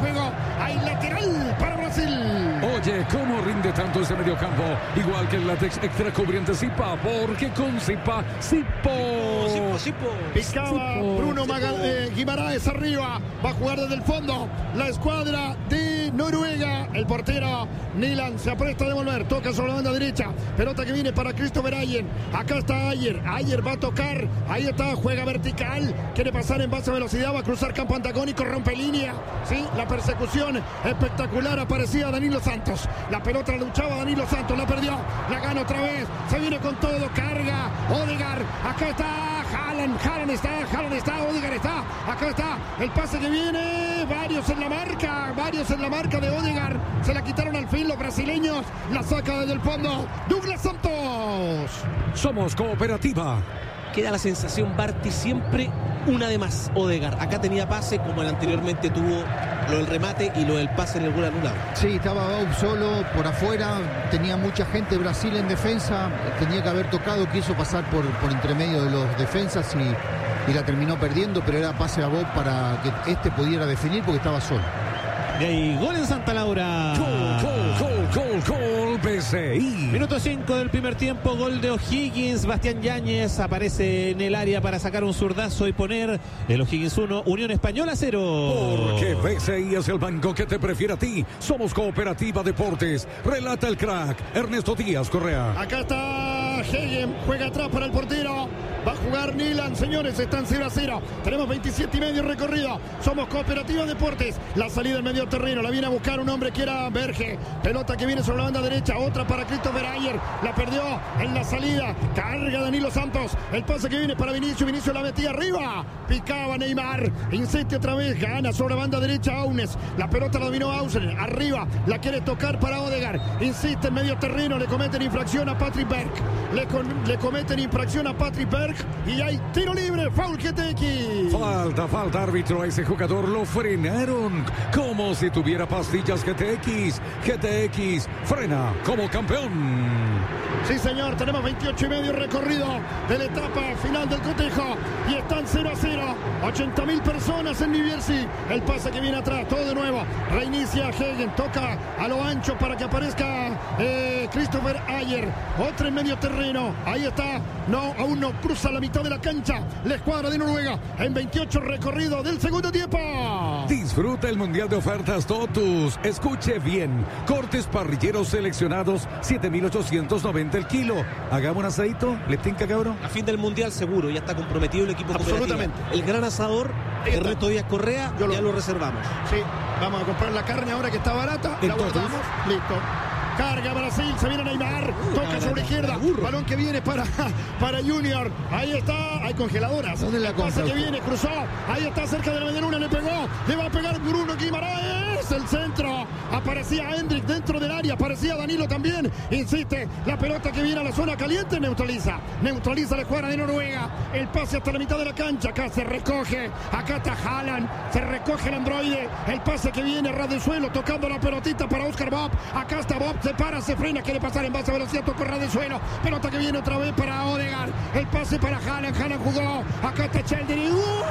juego. Hay lateral para Brasil. Oye, ¿cómo rinde tanto ese mediocampo? Igual que el látex extra cubriente Zipa, porque con Zipa, Picaba Bruno Guimaraes arriba. Va a jugar desde el fondo la escuadra de Noruega. El portero Nilan se apresta a devolver. Toca sobre la banda derecha. Pelota que viene para Christopher Ayer. Acá está Ayer. Ayer va a tocar. Ahí está, juega vertical. Quiere pasar en base a velocidad. Va a cruzar campo antagónico. Rompe línea. Sí, la persecución espectacular. Aparecía Danilo Santos. La pelota la luchaba Danilo Santos. La perdió. La gana otra vez. Se viene con todo. Carga. Odegaard. Acá está. Haaland está. Odegaard está. Acá está. El pase que viene. Varios en la marca de Odegaard. Se la quitaron al fin los brasileños. La saca desde el fondo Douglas Santos. Somos Cooperativa. Queda la sensación, Barty, siempre una de más. Odegaard acá tenía pase, como el anteriormente tuvo lo del remate y lo del pase en el gol anulado. Sí, estaba Bob solo por afuera, tenía mucha gente Brasil en defensa, tenía que haber tocado, quiso pasar por entre medio de los defensas y la terminó perdiendo, pero era pase a Bob para que este pudiera definir porque estaba solo. Y ahí, gol en Santa Laura. Gol, PSI. Minuto 5 del primer tiempo, gol de O'Higgins. Bastián Yáñez aparece en el área para sacar un zurdazo y poner el O'Higgins 1, Unión Española 0. Porque PSI es el banco que te prefiere a ti. Somos Cooperativa Deportes. Relata el crack Ernesto Díaz Correa. Acá está Hegen, juega atrás para el portero. Va a jugar Nilan, señores, están 0-0. Tenemos 27 y medio recorrido. Somos Cooperativa Deportes. La salida del medio terreno, la viene a buscar un hombre que era Berge. Pelota que viene sobre la banda derecha, otra para Christopher Ayer. La perdió en la salida. Carga Danilo Santos. El pase que viene para Vinicius la metía arriba. Picaba Neymar. Insiste otra vez, gana sobre la banda derecha Aunes. La pelota la dominó Ausen. Arriba, la quiere tocar para Odegaard. Insiste en medio terreno, le cometen infracción a Patrick Berg. Le cometen infracción a Patrick Berg. Y hay tiro libre, foul GTX. Falta árbitro, a ese jugador lo frenaron como si tuviera pastillas GTX frena como campeón. Sí, señor, tenemos 28 y medio recorrido de la etapa final del cotejo y están 0-0. 80.000 personas en New Jersey. El pase que viene atrás, todo de nuevo. Reinicia Hegen, toca a lo ancho para que aparezca Christopher Ayer. Otra en medio terreno. Ahí está. No, aún no cruza la mitad de la cancha. La escuadra de Noruega en 28 recorrido del segundo tiempo. Disfruta el mundial de ofertas Totus. Escuche bien. Cortes parrilleros seleccionados, 7.890 el kilo. Hagamos un asadito. ¿Le tinca, cabrón? A fin del mundial seguro, ya está comprometido el equipo. Absolutamente. El gran asador, Ernesto Díaz Correa, ya lo reservamos. Sí, vamos a comprar la carne ahora que está barata. La guardamos. Listo. Carga Brasil, se viene Neymar, toca sobre izquierda, balón que viene para Junior, ahí está, hay congeladoras. ¿Dónde la pase que viene, cruzó, ahí está cerca de la medialuna, le pegó, le va a pegar Bruno Guimaraes, el centro, aparecía Hendrik dentro del área, aparecía Danilo también, insiste, la pelota que viene a la zona caliente, neutraliza la escuadra de Noruega, el pase hasta la mitad de la cancha, acá se recoge, acá está Haaland, se recoge el androide, el pase que viene ras del suelo, tocando la pelotita para Oscar Bob, acá está Bob, se para, se frena, quiere pasar en base a velocidad, tocó ras del suelo, pelota que viene otra vez para Odegaard, el pase para Haaland jugó, acá está Chelsea,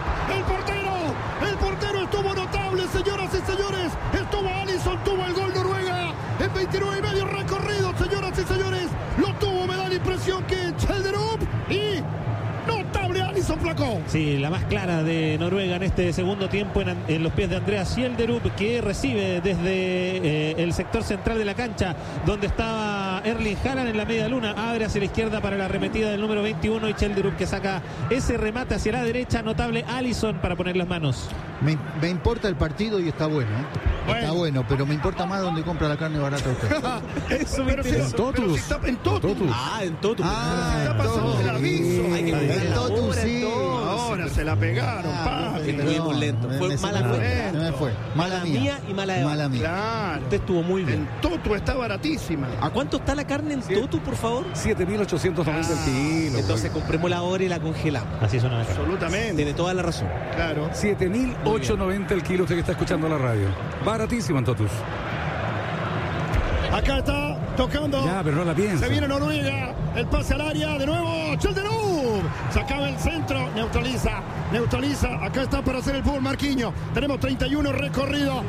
el portero estuvo notable, señoras y señores, estuvo Alisson, tuvo el gol Noruega, en 29 y medio recorrido, señoras y señores, lo tuvo, me da la impresión que Chelderup y notable Alisson, flaco. Sí, la más clara de Noruega en este segundo tiempo en los pies de Andreas Schjelderup, que recibe desde el sector central de la cancha, donde estaba Erling Haaland en la media luna, abre hacia la izquierda para la arremetida del número 21 y Schjelderup que saca ese remate hacia la derecha, notable Alisson para poner las manos. Me importa el partido y está bueno. Está bueno, pero me importa más donde compra la carne barata usted. Eso me interesa. En Totus. En Totus. En Totus. Está pasando el aviso. Hay que pegar En Totus, sí. Ahora se la pegaron, papi. Estuvimos lentos. Fue mala Se me fue. Mala mía y mala de Mala mía. Claro. Usted estuvo muy bien. En Totu está baratísima. ¿A cuánto está la carne en Totus, por favor? 7.890 el kilo. Entonces compremos la hora y la congelamos. Así suena mejor. Absolutamente. Tiene toda la razón. Claro. 7.890 el kilo, usted que está escuchando la radio. Baratísimo en Totus. Acá está tocando. Ya, pero no la piensa. Se viene Noruega. El pase al área. De nuevo. Chelderup. Sacaba el centro. Neutraliza. Acá está para hacer el fútbol Marquinhos. Tenemos 31 recorrido.